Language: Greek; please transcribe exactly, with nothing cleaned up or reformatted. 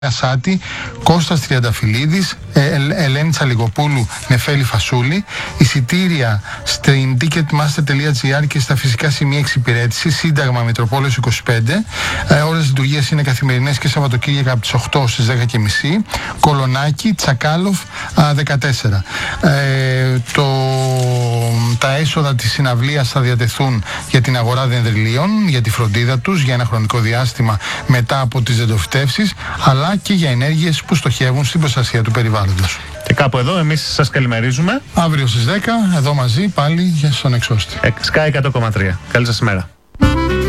Ασάτη, Κώστας Τριανταφυλλίδης, ε, ε, Ελένη Τσαλιγοπούλου, Νεφέλη Φασούλη. Εισιτήρια στην ticketmaster τελεία gr και στα φυσικά σημεία εξυπηρέτησης, Σύνταγμα Μητροπόλεως είκοσι πέντε. Ε, ώρες λειτουργίας είναι καθημερινές και Σαββατοκύριακα από τις οκτώ στις δέκα και μισή. Κολονάκι, Τσακάλοφ α, δεκατέσσερα. Ε, το, τα έσοδα της συναυλίας θα διατεθούν για την αγορά δενδριλίων, για τη φροντίδα τους για ένα χρονικό διάστημα μετά από τις δεντροφυτεύσεις, αλλά και για ενέργειες που στοχεύουν στην προστασία του περιβάλλοντος. Και κάπου εδώ εμείς σας καλημερίζουμε. Αύριο στις δέκα, εδώ μαζί πάλι για στον Εξώστη. Sky εκατό κόμμα τρία. Καλή σας ημέρα.